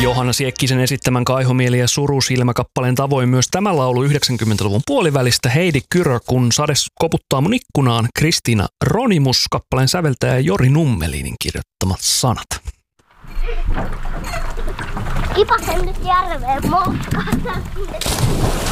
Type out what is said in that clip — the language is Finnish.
Johanna Siekkisen esittämän Kaihomieli ja Surusilmä-kappaleen tavoin myös tämä laulu 90-luvun puolivälistä Heidi Kyrö, kun sade koputtaa mun ikkunaan, Kristiina Ronimus, kappaleen säveltäjä Jori Nummelinin kirjoittamat sanat. Kipasen nyt järveen moukkaan.